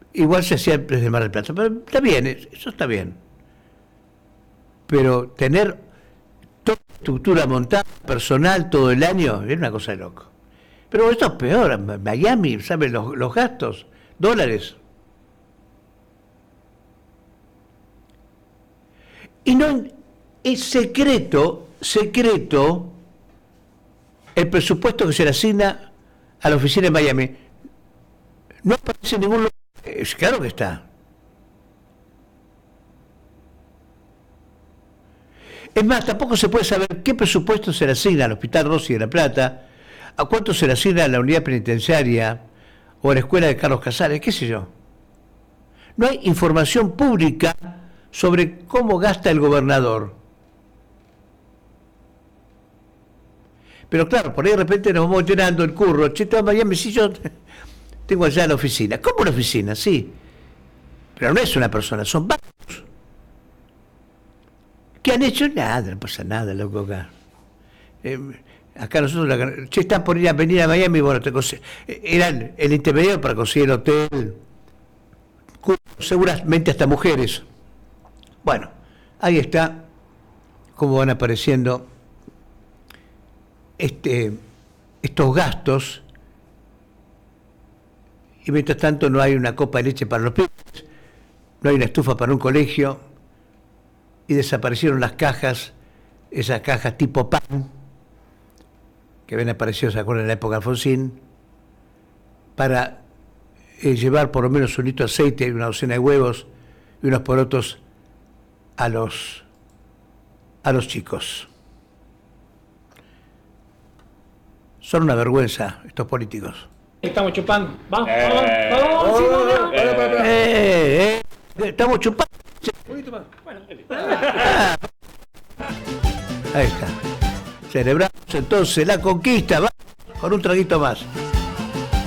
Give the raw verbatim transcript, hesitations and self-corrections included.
igual se hacía desde Mar del Plata. Pero está bien, eso está bien. Pero tener toda la estructura montada, personal, todo el año, es una cosa de loco. Pero esto es peor. Miami, ¿sabes? Los, los gastos, dólares. Y no es secreto, secreto, el presupuesto que se le asigna a la oficina de Miami. No aparece en ningún lugar. Es claro que está. Es más, tampoco se puede saber qué presupuesto se le asigna al Hospital Rossi de La Plata, a cuánto se le asigna a la unidad penitenciaria o a la escuela de Carlos Casares, qué sé yo. No hay información pública sobre cómo gasta el gobernador. Pero claro, por ahí de repente nos vamos llenando el curro. Che, todo Miami, sí, yo tengo allá la oficina. ¿Cómo una oficina? Sí. Pero no es una persona, son varios. ¿Qué han hecho? Nada, no pasa nada, loco, acá. Eh, acá nosotros, la, che, están por ir a venir a Miami, bueno, te consigo, eran el intermediario para conseguir el hotel, seguramente hasta mujeres. Bueno, ahí está cómo van apareciendo este, estos gastos, y mientras tanto no hay una copa de leche para los pibes, no hay una estufa para un colegio, y desaparecieron las cajas, esas cajas tipo pan, que habían aparecido, ¿se acuerdan?, en la época de Alfonsín, para eh, llevar por lo menos un litro de aceite y una docena de huevos y unos porotos a los a los chicos. Son una vergüenza estos políticos. Estamos chupando. Vamos, Eh, vamos, vamos, sí, vamos, vamos. eh, eh, Eh, eh, estamos chupando. Un poquito más. Bueno, dale. Ahí está. Celebramos entonces la conquista. Va con un traguito más.